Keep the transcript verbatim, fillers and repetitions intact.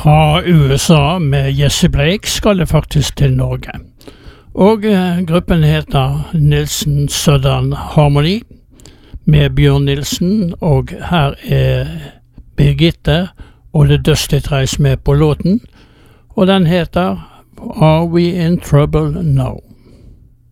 Fra U S A med Jesse Blake skal det faktisk til Norge. Og eh, gruppen heter Nilsen Southern Harmony med Bjørn Nilsen, og her er Birgitte og The Dusty Trays med på låten, og den heter Are We in Trouble Now?